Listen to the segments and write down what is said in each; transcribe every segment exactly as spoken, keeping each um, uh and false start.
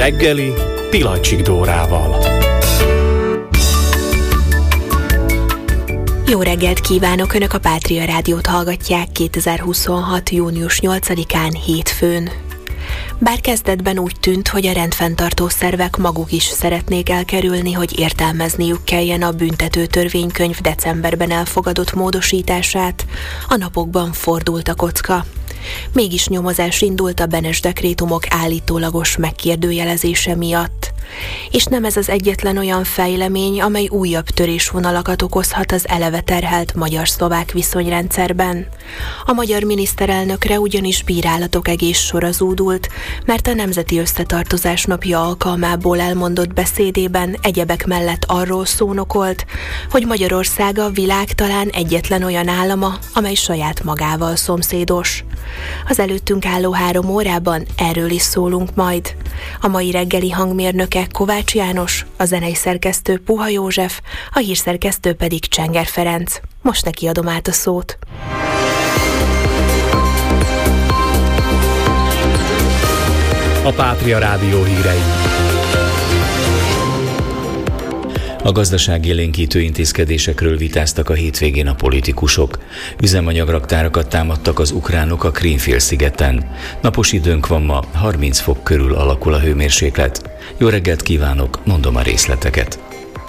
reggeli Pilacsik Dórával. Jó reggelt kívánok! Önök a Pátria Rádiót hallgatják kétezer-huszonhat. június nyolcadikán hétfőn. Bár kezdetben úgy tűnt, hogy a rendfenntartó szervek maguk is szeretnék elkerülni, hogy értelmezniük kelljen a büntető törvénykönyv decemberben elfogadott módosítását, a napokban fordult a kocka. Mégis nyomozás indult a Benes dekrétumok állítólagos megkérdőjelezése miatt. És nem ez az egyetlen olyan fejlemény, amely újabb törésvonalakat okozhat az eleve terhelt magyar-szlovák viszonyrendszerben. A magyar miniszterelnökre ugyanis bírálatok egész sora zúdult, mert a Nemzeti Összetartozás napja alkalmából elmondott beszédében egyebek mellett arról szónokolt, hogy Magyarország a világ talán egyetlen olyan állama, amely saját magával szomszédos. Az előttünk álló három órában erről is szólunk majd. A mai reggeli hangmérnöke Kovács János, a zenei szerkesztő Puha József, a hírszerkesztő pedig Csenger Ferenc. Most neki adom át a szót. A Pátria Rádió hírei. A gazdaságélénkítő intézkedésekről vitáztak a hétvégén a politikusok. Üzemanyagraktárakat támadtak az ukránok a Krím-félszigeten. Napos időnk van ma, harminc fok körül alakul a hőmérséklet. Jó reggelt kívánok, mondom a részleteket.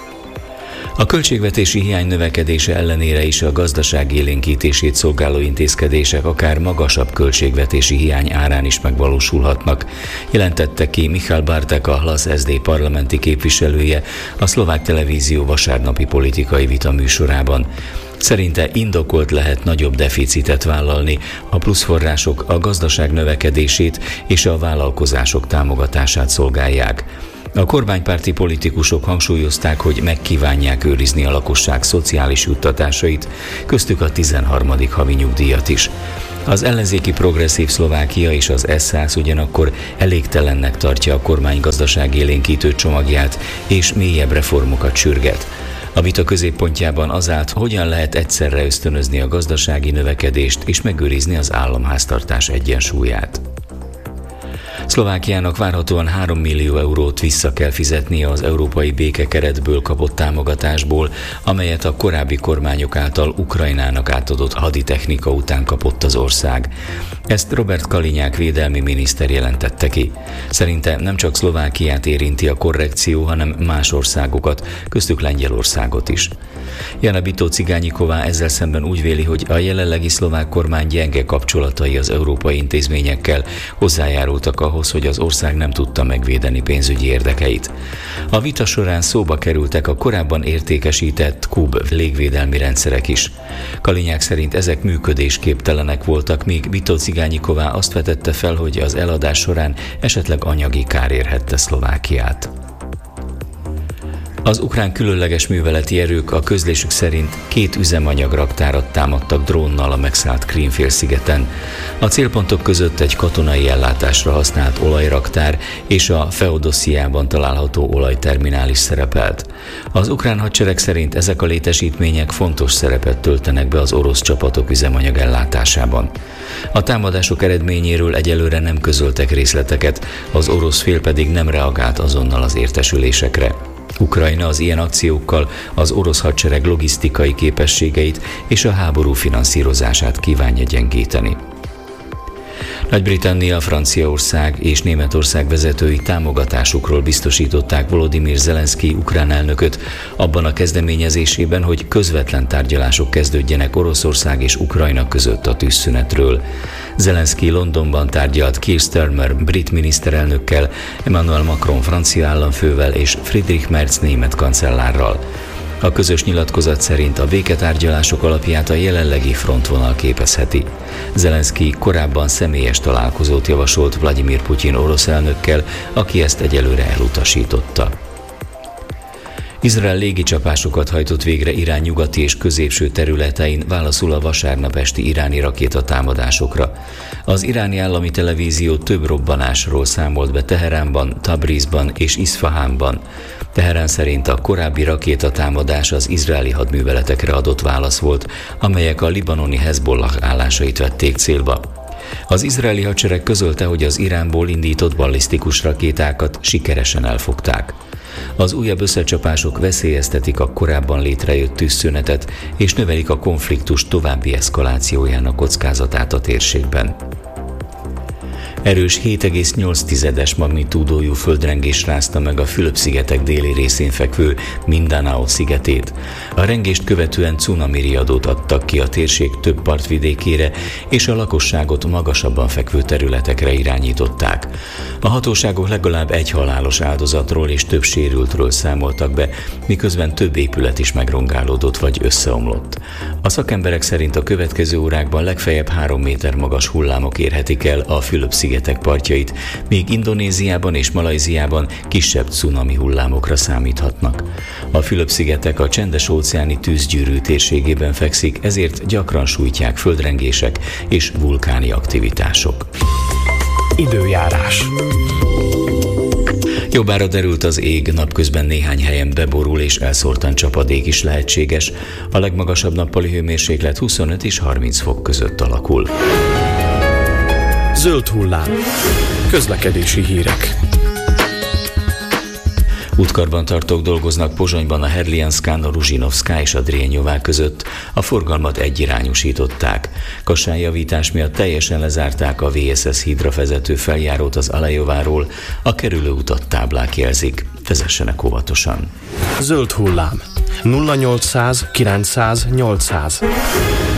A költségvetési hiány növekedése ellenére is a gazdaság élénkítését szolgáló intézkedések akár magasabb költségvetési hiány árán is megvalósulhatnak, jelentette ki Michal Bartek, a hlas es dé parlamenti képviselője a szlovák televízió vasárnapi politikai vita műsorában. Szerinte indokolt lehet nagyobb deficitet vállalni, a pluszforrások a gazdaság növekedését és a vállalkozások támogatását szolgálják. A kormánypárti politikusok hangsúlyozták, hogy megkívánják őrizni a lakosság szociális juttatásait, köztük a tizenharmadik havi nyugdíjat is. Az ellenzéki Progresszív Szlovákia és az es száz ugyanakkor elégtelennek tartja a kormány gazdaságélénkítő csomagját és mélyebb reformokat sürget. A vita középpontjában az állt, hogyan lehet egyszerre ösztönözni a gazdasági növekedést és megőrizni az államháztartás egyensúlyát. Szlovákiának várhatóan három millió eurót vissza kell fizetnie az európai békekeretből kapott támogatásból, amelyet a korábbi kormányok által Ukrajnának átadott haditechnika után kapott az ország. Ezt Robert Kalinyák védelmi miniszter jelentette ki. Szerinte nem csak Szlovákiát érinti a korrekció, hanem más országokat, köztük Lengyelországot is. Jana Bitó-Cigányiková ezzel szemben úgy véli, hogy a jelenlegi szlovák kormány gyenge kapcsolatai az európai intézményekkel hozzájárultak ahhoz, hogy az ország nem tudta megvédeni pénzügyi érdekeit. A vita során szóba kerültek a korábban értékesített Kub légvédelmi rendszerek is. Kalinyák szerint ezek működésképtelenek voltak, míg Bitó-Cigányiková azt vetette fel, hogy az eladás során esetleg anyagi kár érhette Szlovákiát. Az ukrán különleges műveleti erők a közlésük szerint két üzemanyagraktárat támadtak drónnal a megszállt Krím-félszigeten. A célpontok között egy katonai ellátásra használt olajraktár és a Feodossziában található olajterminál is szerepelt. Az ukrán hadsereg szerint ezek a létesítmények fontos szerepet töltenek be az orosz csapatok üzemanyag ellátásában. A támadások eredményéről egyelőre nem közöltek részleteket, az orosz fél pedig nem reagált azonnal az értesülésekre. Ukrajna az ilyen akciókkal az orosz hadsereg logisztikai képességeit és a háború finanszírozását kívánja gyengíteni. Nagy-Britannia, Franciaország és Németország vezetői támogatásukról biztosították Volodymyr Zelenszky ukrán elnököt abban a kezdeményezésében, hogy közvetlen tárgyalások kezdődjenek Oroszország és Ukrajna között a tűzszünetről. Zelenszky Londonban tárgyalt Keir Starmer brit miniszterelnökkel, Emmanuel Macron francia államfővel és Friedrich Merz német kancellárral. A közös nyilatkozat szerint a béketárgyalások alapját a jelenlegi frontvonal képezheti. Zelenszky korábban személyes találkozót javasolt Vladimir Putyin orosz elnökkel, aki ezt egyelőre elutasította. Izrael légicsapásokat hajtott végre Irán nyugati és középső területein válaszul a vasárnap esti iráni rakétatámadásokra. Az iráni állami televízió több robbanásról számolt be Teheránban, Tabrizban és Iszfahánban. Teherán szerint a korábbi rakétatámadás az izraeli hadműveletekre adott válasz volt, amelyek a libanoni Hezbollah állásait vették célba. Az izraeli hadsereg közölte, hogy az Iránból indított ballisztikus rakétákat sikeresen elfogták. Az újabb összecsapások veszélyeztetik a korábban létrejött tűzszünetet és növelik a konfliktus további eszkalációjának kockázatát a térségben. Erős hét egész nyolc magnitúdójú földrengés rázta meg a Fülöp-szigetek déli részén fekvő Mindanao szigetét. A rengést követően cunami riadót adtak ki a térség több partvidékére, és a lakosságot magasabban fekvő területekre irányították. A hatóságok legalább egy halálos áldozatról és több sérültről számoltak be, miközben több épület is megrongálódott vagy összeomlott. A szakemberek szerint a következő órákban legfeljebb három méter magas hullámok érhetik el a Fülöp-szigetek partjait, míg Indonéziában és Malajziában kisebb cunami hullámokra számíthatnak. A Fülöp-szigetek a csendes-óceáni tűzgyűrű térségében fekszik, ezért gyakran sújtják földrengések és vulkáni aktivitások. Időjárás. Jobbára derült az ég, napközben néhány helyen beborul és elszórtan csapadék is lehetséges. A legmagasabb nappali hőmérséklet huszonöt és harminc fok között alakul. Zöld hullám. Közlekedési hírek. Útkarbantartók dolgoznak Pozsonyban a Herlianszkán, a Ruzsinovszká és a Drienyová között. A forgalmat egyirányosították. Kassányjavítás miatt teljesen lezárták a vé es es hídra vezető feljárót az Alejováról, a kerülőutat táblák jelzik. Vezessenek óvatosan. Zöld hullám. nulla nyolcszáz kilencszáz nyolcszáz.